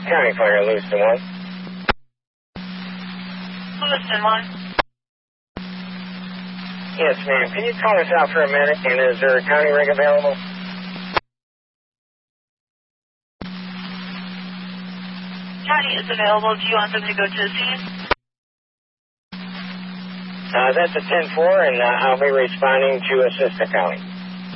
County Fire, Lewiston 1. Lewiston 1. Yes, ma'am. Can you call us out for a minute, and is there a county rig available? County is available. Do you want them to go to the scene? That's a 10-4, and I'll be responding to assist the county.